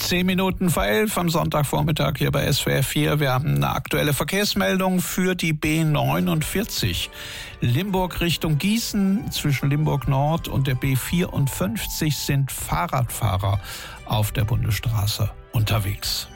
10 Minuten vor 11 am Sonntagvormittag hier bei SWR 4. Wir haben eine aktuelle Verkehrsmeldung für die B49. Limburg Richtung Gießen, zwischen Limburg Nord und der B54 sind Fahrradfahrer auf der Bundesstraße unterwegs.